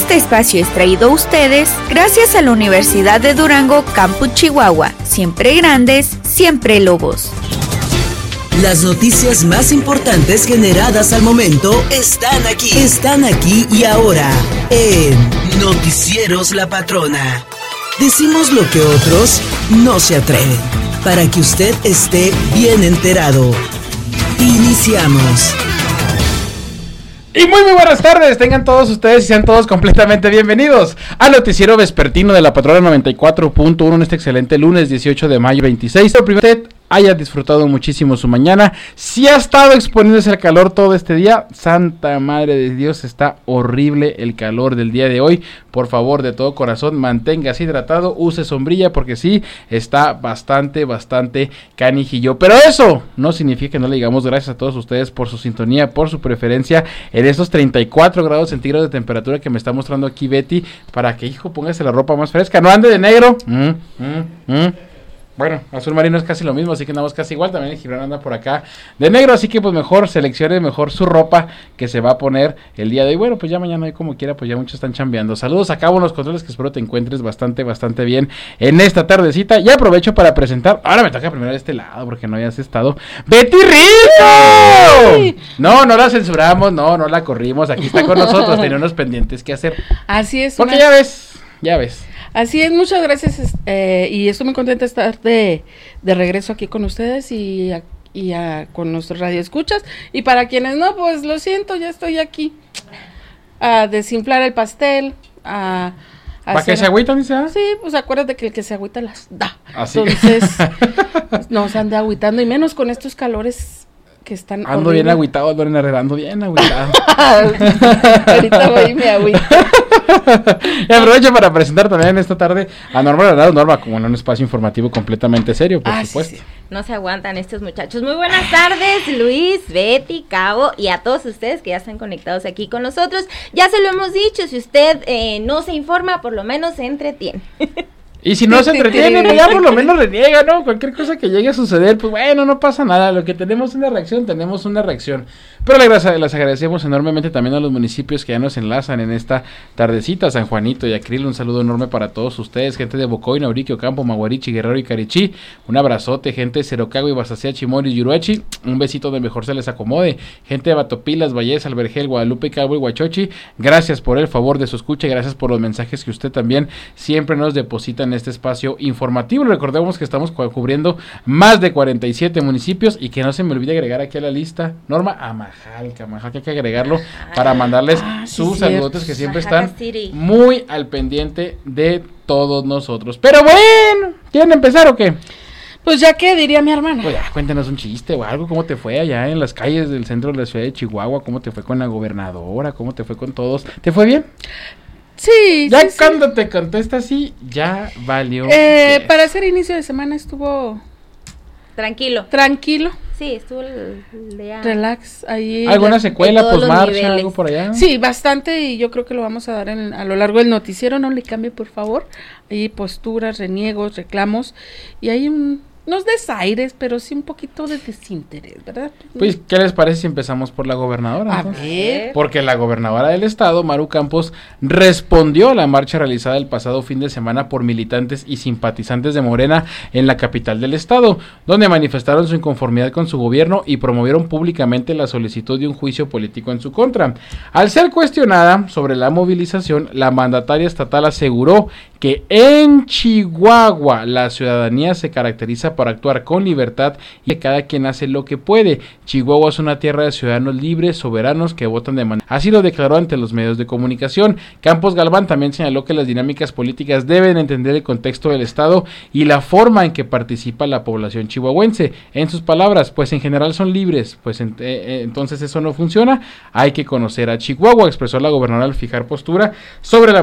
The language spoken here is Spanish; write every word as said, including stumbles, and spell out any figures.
Este espacio es traído a ustedes gracias a la Universidad de Durango, Campus Chihuahua. Siempre grandes, siempre lobos. Las noticias más importantes generadas al momento están aquí. Están aquí y ahora en Noticieros La Patrona. Decimos lo que otros no se atreven, para que usted esté bien enterado. Iniciamos. Y muy muy buenas tardes, tengan todos ustedes y sean todos completamente bienvenidos al noticiero vespertino de La Patrona noventa y cuatro punto uno en este excelente lunes dieciocho de mayo veintiséis. Lo primero, usted haya disfrutado muchísimo su mañana. Si ha estado exponiéndose al calor todo este día, santa madre de Dios, está horrible el calor del día de hoy. Por favor, de todo corazón, manténgase hidratado, use sombrilla porque sí, está bastante, bastante canijillo. Pero eso no significa que no le digamos gracias a todos ustedes por su sintonía, por su preferencia en estos treinta y cuatro grados centígrados de temperatura que me está mostrando aquí Betty, para que, hijo, póngase la ropa más fresca, no ande de negro. Mm, mm, mm. Bueno, azul marino es casi lo mismo, así que andamos casi igual. También el Gibran anda por acá de negro, así que pues mejor seleccione mejor su ropa que se va a poner el día de hoy. Bueno, pues ya mañana, hoy como quiera, pues ya muchos están chambeando. Saludos a Cabo en los controles, que espero te encuentres bastante, bastante bien en esta tardecita. Y aprovecho para presentar, ahora me toca primero de este lado, porque no habías estado, ¡Betty Rico! ¡Sí! No, no la censuramos, no, no la corrimos, aquí está con nosotros, tenía unos pendientes que hacer. Así es. Porque una... ya ves, ya ves. Así es, muchas gracias, eh, y estoy muy contenta de estar de, de regreso aquí con ustedes y, a, y a, con nuestros radioescuchas, y para quienes no, pues lo siento, ya estoy aquí a desinflar el pastel, a... ¿Para hacer... que se agüitan, dice? Sí, pues acuérdate que el que se agüita las da. ¿Así? Entonces, pues, no se ande agüitando, y menos con estos calores que están ando horrible. Bien agüitado, Lorena Herrera, ando bien agüitado. Ahorita voy y me agüito. Y aprovecho para presentar también esta tarde a Norma Leonardo. Norma, como en un espacio informativo completamente serio, por ah, supuesto. Sí, sí. No se aguantan estos muchachos. Muy buenas tardes, Luis, Betty, Cabo y a todos ustedes que ya están conectados aquí con nosotros. Ya se lo hemos dicho, si usted eh, no se informa, por lo menos se entretiene. Y si no se entretiene, pues ya por lo menos reniega, ¿no? Cualquier cosa que llegue a suceder, pues bueno, no pasa nada. Lo que tenemos es una reacción, tenemos una reacción. Pero les, les agradecemos enormemente también a los municipios que ya nos enlazan en esta tardecita. San Juanito y Acril, un saludo enorme para todos ustedes. Gente de Bocoy, Nauriquio, Campo, Maguarichi, Guerrero y Carichí. Un abrazote, gente de Cerocago y Basacea, Chimori y Yuruachi. Un besito donde mejor se les acomode. Gente de Batopilas, Valles, Albergel, Guadalupe, Cabo y Huachochi. Gracias por el favor de su escucha y gracias por los mensajes que usted también siempre nos deposita en este espacio informativo. Recordemos que estamos cubriendo más de cuarenta y siete municipios y que no se me olvide agregar aquí a la lista, Norma, a Majalca, Majalca hay que agregarlo para mandarles ah, sí, sus saludos que siempre Majalca están City. Muy al pendiente de todos nosotros. Pero bueno, ¿quieren empezar o qué? Pues ya que diría mi hermana. Pues ya, cuéntanos un chiste o algo, ¿cómo te fue allá en las calles del centro de la ciudad de Chihuahua? ¿Cómo te fue con la gobernadora? ¿Cómo te fue con todos? ¿Te fue bien? Sí, ya sí, cuando sí. te contesta así, ya valió. Eh, para hacer inicio de semana estuvo tranquilo. Tranquilo. Sí, estuvo el, el día. Relax ahí. ¿Alguna secuela, posmarcha, algo por allá? Sí, bastante, y yo creo que lo vamos a dar en, a lo largo del noticiero. No le cambie, por favor. Ahí posturas, reniegos, reclamos, y hay un unos desaires, pero sí un poquito de desinterés, ¿verdad? Pues, ¿qué les parece si empezamos por la gobernadora? A entonces? ver. Porque la gobernadora del estado, Maru Campos, respondió a la marcha realizada el pasado fin de semana por militantes y simpatizantes de Morena en la capital del estado, donde manifestaron su inconformidad con su gobierno y promovieron públicamente la solicitud de un juicio político en su contra. Al ser cuestionada sobre la movilización, la mandataria estatal aseguró que en Chihuahua la ciudadanía se caracteriza por actuar con libertad y que cada quien hace lo que puede. Chihuahua es una tierra de ciudadanos libres, soberanos, que votan de manera. Así lo declaró ante los medios de comunicación. Campos Galván también señaló que las dinámicas políticas deben entender el contexto del estado y la forma en que participa la población chihuahuense. En sus palabras, pues en general son libres, pues en, eh, entonces eso no funciona. Hay que conocer a Chihuahua, expresó la gobernadora al fijar postura sobre la